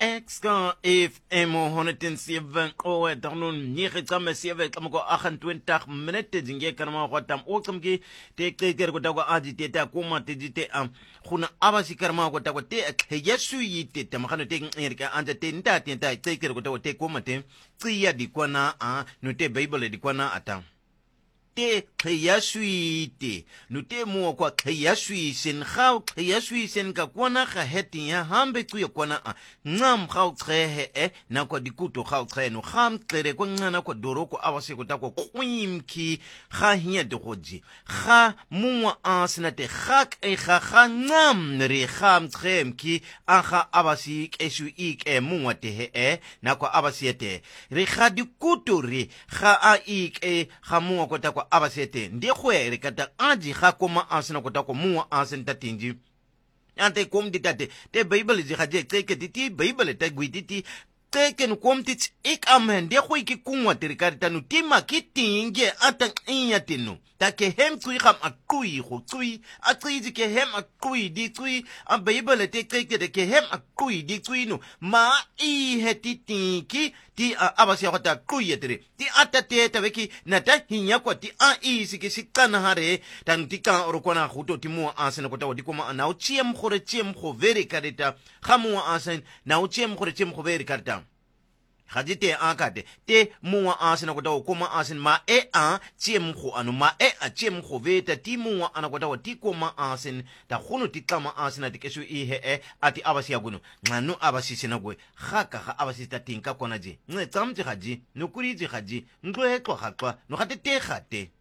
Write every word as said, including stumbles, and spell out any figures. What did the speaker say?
X ka F M honderd zeven o daarnon nege tsamme sewe tsamko agt-twintig minute dinge kana go tam o tsamke te te ke go tagwa aji te ta koma te te am khuna abasi karma go tagwa te yesu yite te magano te erika anja te nta te ta te ke go tagwa te koma te tsiya di kwana a no te bible di kwana ata te khiyaswite no te mo kwa khiyaswisen ga khiyaswisen ka kwana ga heti ya hambe kuya kwana a ngam ga tsehe e na kwa dikuto ga tseno gam tlere kwa ngana kwa doroko awase go ta kwa kwimki ga hinya de goji ga mungwa asna te gak e ga ga ngam re gam tsemki aga abasi kesu ik e mungwa te he e na kwa abasi te re ga dikuto re ga a ik e ga mungwa kwa ta kwa abasete ndi khwere kata aji ga koma asina kota ko muwa asin tatinji ante kom ditate te bible ji ga je tseke titi bible te gwititi teke no kom tits ik amen de khoi ki kungwa tirikata no tima kitinge ata inya tinu take hem tsui gam akui go tsui a tsiji ke hem akui di tsui a bible te teke de ke hem akui di tsui no ma i hetitiki ti abasi go ta kui etere ti atate ta veki na ta hinya kwa ti a i sike sikana hare tan ti ka ro kona goto ti mo asena go ta di koma na o chiem gore chiem go vere kareta gamu asen na o chiem gore chiem go vere kareta Hajite akate te muwa asina kota o koma asin ma e a chiem go anu ma e a chiem go veta ti muwa ana kota o ti koma asin ta khunu ti kama asina ti kesu i he e ati abasi agunu nganu abasi sinagwe khaka ga abasi ta tinka kona je nge tsamje gaji no kuri je gaji ngwe tlo ga tlo no gate te gate